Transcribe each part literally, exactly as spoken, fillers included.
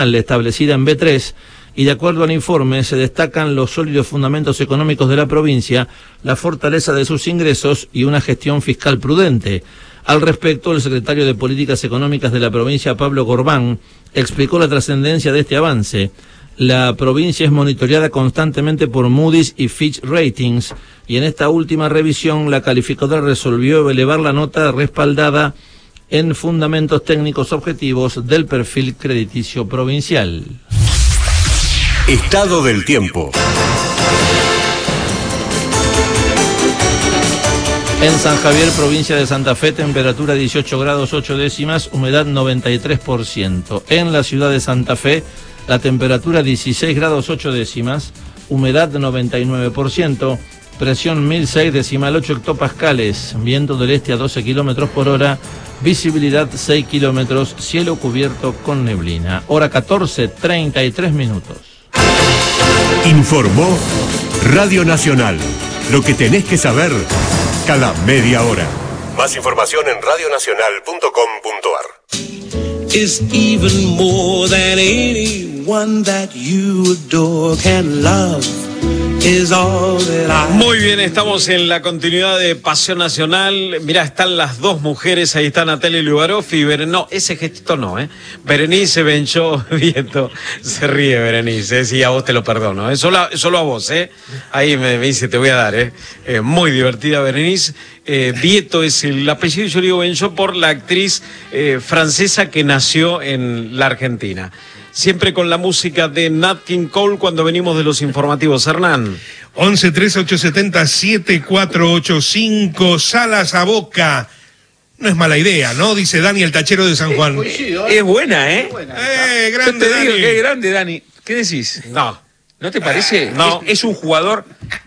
establecida en B tres, y de acuerdo al informe se destacan los sólidos fundamentos económicos de la provincia, la fortaleza de sus ingresos y una gestión fiscal prudente. Al respecto, el secretario de Políticas Económicas de la provincia, Pablo Gorbán, explicó la trascendencia de este avance. La provincia es monitoreada constantemente por Moody's y Fitch Ratings, y en esta última revisión la calificadora resolvió elevar la nota respaldada en fundamentos técnicos objetivos del perfil crediticio provincial. Estado del tiempo. En San Javier, provincia de Santa Fe, temperatura dieciocho grados ocho décimas, humedad noventa y tres por ciento. En la ciudad de Santa Fe, la temperatura dieciséis grados ocho décimas, humedad noventa y nueve por ciento, presión mil seis decimal ocho hectopascales, viento del este a doce kilómetros por hora, visibilidad seis kilómetros, cielo cubierto con neblina. Hora catorce, treinta y tres minutos. Informó Radio Nacional. Lo que tenés que saber cada media hora. Más información en radio nacional punto com punto a r. Is even more than anyone that you adore can love. Is all that I... Muy bien, estamos en la continuidad de Pasión Nacional. Mirá, están las dos mujeres, ahí está Natalia Lubaroff y Berenice. No, ese gestito no, ¿eh? Berenice Benchó Vieto. Se ríe Berenice, ¿eh? Sí, a vos te lo perdono, ¿eh? Solo, solo a vos, ¿eh? Ahí me, me dice, te voy a dar, ¿eh? eh muy divertida Berenice. Eh, Vieto es el apellido, yo le digo Benchó por la actriz eh, francesa que nació en la Argentina. Siempre con la música de Nat King Cole cuando venimos de los informativos. Hernán. once tres ocho siete cero siete cuatro ocho cinco, Salas a Boca. No es mala idea, ¿no? Dice Dani, el tachero de San Juan. Es buena, ¿eh? Es buena, eh, grande, Yo te digo Dani. que es grande, Dani. ¿Qué decís? No. ¿No te parece? No. Es, es un jugador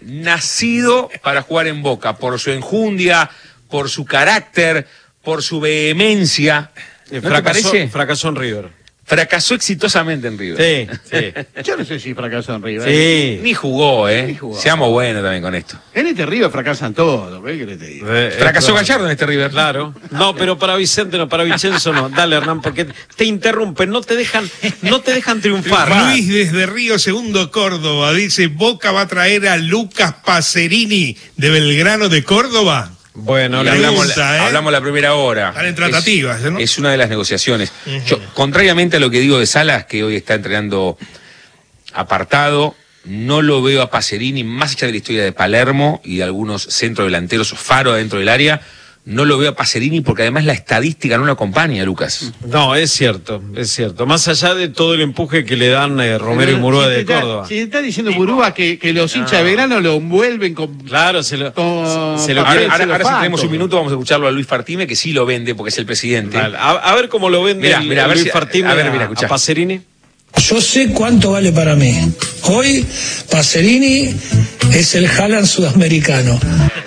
nacido para jugar en Boca, por su enjundia, por su carácter, por su vehemencia. ¿No fracasó, te parece? Fracasó en River. Fracasó exitosamente en River. Sí, sí. Yo no sé si fracasó en River. Sí. Ni jugó, ¿eh? Ni jugó. Seamos buenos también con esto. En este River fracasan todos, ¿ves qué te digo? Eh, Fracasó claro. Gallardo en este River. Claro. No, pero para Vicente no, para Vicenzo no. Dale, Hernán, porque te interrumpen, no te dejan, no te dejan triunfar. Luis desde Río Segundo, Córdoba, dice, Boca va a traer a Lucas Pacerini de Belgrano de Córdoba. Bueno, Y le hablamos, gusta, la, ¿eh? hablamos la primera hora. Están en tratativas, es, ¿no? es una de las negociaciones. Uh-huh. Yo, contrariamente a lo que digo de Salas, que hoy está entrenando apartado, no lo veo a Pacerini, más allá de la historia de Palermo y de algunos centrodelanteros o faro dentro del área, no lo veo a Pacerini porque además la estadística no lo acompaña, Lucas. No, es cierto, es cierto. Más allá de todo el empuje que le dan eh, Romero y Murúa Si de te está- Córdoba. Si está diciendo Murúa que, que los hinchas de Belgrano lo envuelven con... Claro, se lo, Con- se lo Ahora, quiere- ahora, se lo ahora si fato. tenemos un minuto vamos a escucharlo a Luis Fartime, que sí lo vende porque es el presidente. Vale, A, a ver cómo lo vende Mirá, el- mirá, a ver Luis si- Fartime a ver, a, mirá, escuchá. a Pacerini. Yo sé cuánto vale para mí. Hoy, Pacerini es el Haaland sudamericano.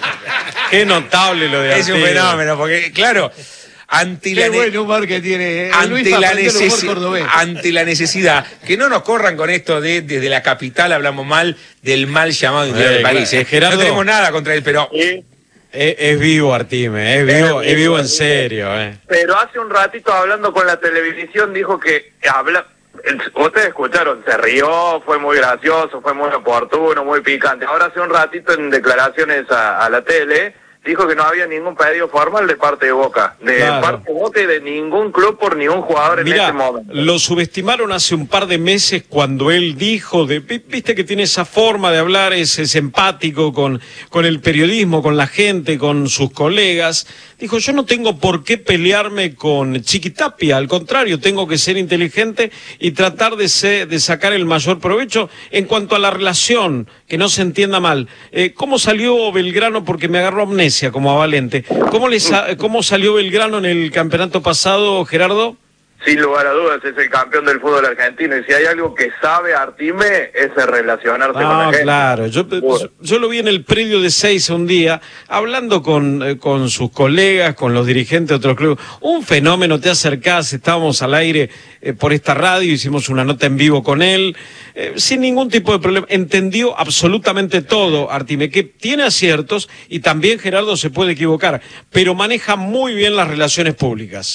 Qué notable lo de Es un Artigas. fenómeno, porque claro, ante la, Qué ne- buen humor que tiene. eh, Luis ante, la aprendió el humor necesi- cordobés. ante la necesidad, que no nos corran con esto de desde la capital hablamos mal del mal llamado interior Eh, del país. claro. eh. Gerardo. No tenemos nada contra él, pero Es, es vivo Artime, es vivo, es vivo en serio. Eh. Pero hace un ratito hablando con la televisión dijo que habla, ustedes escucharon, se rió, fue muy gracioso, fue muy oportuno, muy picante. Ahora hace un ratito en declaraciones a, a la tele dijo que no había ningún pedido formal de parte de Boca, de Claro. parte de Boca y de ningún club por ningún jugador en Mirá, este momento. lo subestimaron hace un par de meses cuando él dijo, de, vi- viste que tiene esa forma de hablar, es, es empático con, con el periodismo, con la gente, con sus colegas. Dijo, yo no tengo por qué pelearme con Chiquitapia, al contrario, tengo que ser inteligente y tratar de, ser, de sacar el mayor provecho en cuanto a la relación, que no se entienda mal. Eh, ¿Cómo salió Belgrano? Porque me agarró amnesia como a Valente. ¿Cómo, le sa- ¿Cómo salió Belgrano en el campeonato pasado, Gerardo? Sin lugar a dudas es el campeón del fútbol argentino y si hay algo que sabe Artime es el relacionarse con la Ah, gente. claro. Yo, yo, yo lo vi en el predio de Seis un día, hablando con, eh, con sus colegas, con los dirigentes de otros clubes. Un fenómeno, te acercás, estábamos al aire eh, por esta radio, hicimos una nota en vivo con él, eh, sin ningún tipo de problema. Entendió absolutamente todo, Artime, que tiene aciertos y también Gerardo se puede equivocar, pero maneja muy bien las relaciones públicas.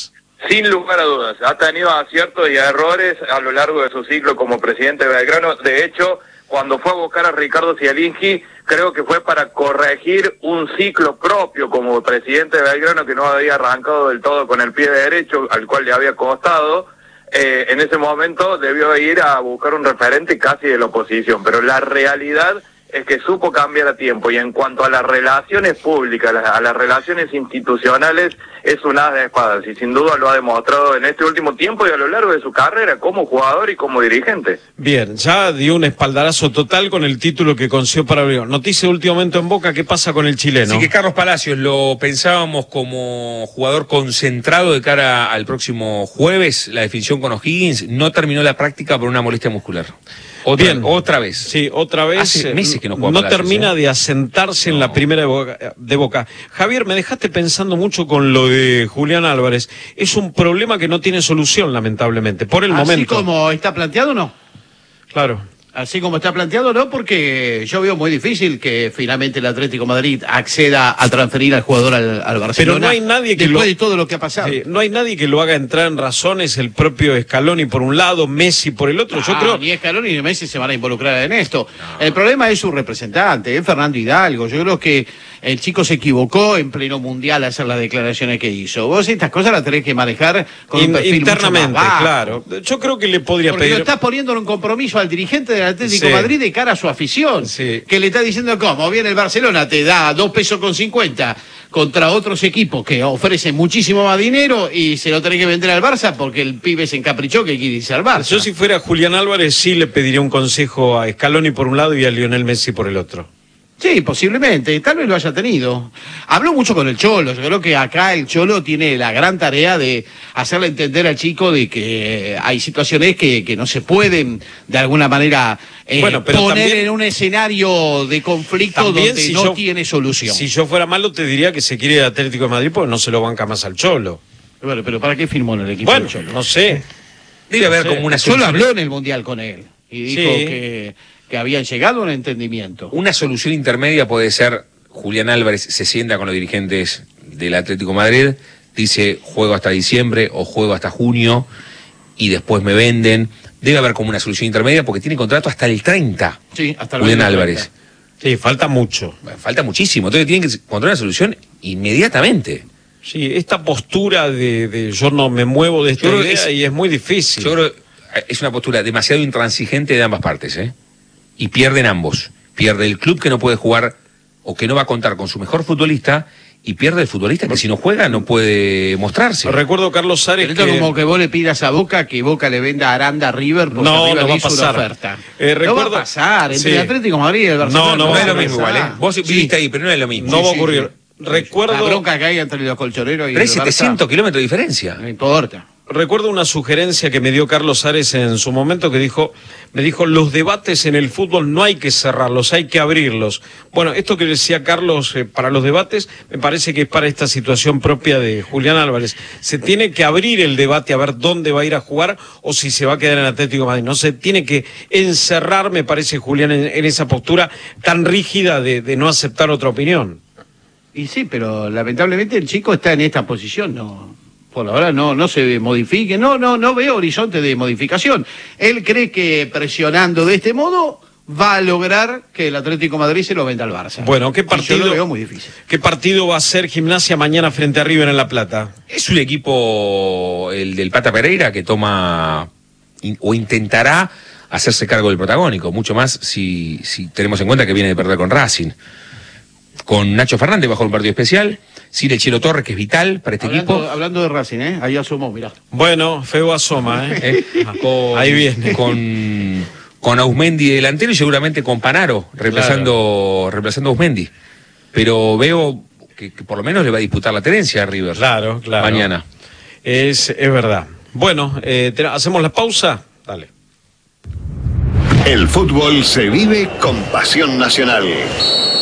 Sin lugar a dudas, ha tenido aciertos y errores a lo largo de su ciclo como presidente de Belgrano. De hecho, cuando fue a buscar a Ricardo Zielinski, creo que fue para corregir un ciclo propio como presidente de Belgrano que no había arrancado del todo con el pie derecho, al cual le había costado. Eh, en ese momento debió ir a buscar un referente casi de la oposición, pero la realidad es que supo cambiar a tiempo, y en cuanto a las relaciones públicas, a las, a las relaciones institucionales, es un as de espadas, y sin duda lo ha demostrado en este último tiempo y a lo largo de su carrera como jugador y como dirigente. Bien, ya dio un espaldarazo total con el título que consiguió para Obregón. Noticia de último momento en Boca, ¿qué pasa con el chileno? Sí, que Carlos Palacios lo pensábamos como jugador concentrado de cara al próximo jueves, la definición con O'Higgins, no terminó la práctica por una molestia muscular. Otra, Bien, otra vez. Sí, otra vez. Hace meses que no juega No Palacios, termina ¿eh? de asentarse No. en la primera de Boca, de Boca. Javier, me dejaste pensando mucho con lo de Julián Álvarez. Es un problema que no tiene solución, lamentablemente, por el Así momento. como está planteado, no. Claro. Así como está planteado, no, porque yo veo muy difícil que finalmente el Atlético de Madrid acceda a transferir al jugador al, al Barcelona. Pero no hay nadie que después lo... de todo lo que ha pasado. Sí, no hay nadie que lo haga entrar en razones, el propio Scaloni por un lado, Messi por el otro. Yo Ah, creo... ni Scaloni ni Messi se van a involucrar en esto. No. El problema es su representante, es Fernando Hidalgo. Yo creo que el chico se equivocó en pleno mundial a hacer las declaraciones que hizo. Vos estas cosas las tenés que manejar con In, un perfil internamente, mucho más bajo. claro. Yo creo que le podría Porque pedir... lo estás poniendo en un compromiso al dirigente del Atlético Sí. de Madrid de cara a su afición, Sí. que le está diciendo cómo viene el Barcelona, te da dos pesos con cincuenta contra otros equipos que ofrecen muchísimo más dinero y se lo tenés que vender al Barça porque el pibe se encaprichó que quiere irse al Barça. Yo si fuera Julián Álvarez sí le pediría un consejo a Scaloni por un lado y a Lionel Messi por el otro. Sí, posiblemente, tal vez lo haya tenido. Habló mucho con el Cholo, yo creo que acá el Cholo tiene la gran tarea de hacerle entender al chico de que hay situaciones que, que no se pueden de alguna manera eh, Bueno, pero poner también- en un escenario de conflicto También, donde si no yo- tiene solución. Si yo fuera malo te diría que se quiere ir al Atlético de Madrid porque no se lo banca más al Cholo. Bueno, pero ¿para qué firmó en el equipo Bueno, del Cholo? no sé. Debe haber Sí. como una El Cholo solución, habló en el Mundial con él y dijo Sí. que, que habían llegado a un entendimiento. una solución intermedia puede ser Julián Álvarez se sienta con los dirigentes del Atlético de Madrid, dice juego hasta diciembre o juego hasta junio y después me venden. Debe haber como una solución intermedia porque tiene contrato hasta el treinta. Sí, hasta el Julián veinte Álvarez. Sí, falta mucho. Falta muchísimo, entonces tienen que encontrar una solución inmediatamente. Sí, esta postura de, de yo no me muevo de esta Yo creo que idea es- y es muy difícil. Yo creo que es una postura demasiado intransigente de ambas partes, ¿eh? Y pierden ambos. Pierde el club que no puede jugar o que no va a contar con su mejor futbolista y pierde el futbolista que si no juega no puede mostrarse. Recuerdo Carlos Sares Pero esto que... es como que vos le pidas a Boca que Boca le venda a Aranda a River porque No, River no le va a hizo pasar. una oferta. Eh, No recuerdo- va a pasar, entre Sí. el Atlético de Madrid y el Barcelona. No, no, No va es lo a mismo igual, ¿eh? Vos Sí. viviste ahí, pero no es lo mismo. No Sí, va a sí, ocurrir. sí. Recuerdo... La bronca que hay entre los colchoneros y Pero hay el Barça, setecientos kilómetros de diferencia. no importa. Recuerdo una sugerencia que me dio Carlos Ares en su momento que dijo, me dijo, los debates en el fútbol no hay que cerrarlos, hay que abrirlos. Bueno, esto que decía Carlos eh, para los debates, me parece que es para esta situación propia de Julián Álvarez. Se tiene que abrir el debate a ver dónde va a ir a jugar o si se va a quedar en Atlético de Madrid. No se tiene que encerrar, me parece, Julián, en, en esa postura tan rígida de, de no aceptar otra opinión. Y sí, pero lamentablemente el chico está en esta posición, no, por ahora no, no se modifique, no, no, no veo horizonte de modificación. Él cree que presionando de este modo va a lograr que el Atlético de Madrid se lo venda al Barça. Bueno, ¿qué Y yo partido, lo veo muy difícil. ¿qué partido va a ser Gimnasia mañana frente a River en La Plata? Es un equipo, el del Pata Pereira, que toma in- o intentará hacerse cargo del protagónico, mucho más si, si tenemos en cuenta que viene de perder con Racing. Con Nacho Fernández bajo un partido especial, sin el Chelo Torres, que es vital para este Hablando, equipo. hablando de Racing, ¿eh? Ahí asomó, mirá. Bueno, feo asoma, ¿eh? ¿eh? Con, Ahí viene. Con, con Ausmendi delantero y seguramente con Panaro reemplazando, reemplazando a Ausmendi. Pero veo que, que por lo menos le va a disputar la tenencia a River. Claro, claro. Mañana. Es, es verdad. Bueno, eh, te- ¿hacemos la pausa? Dale. El fútbol se vive con pasión nacional.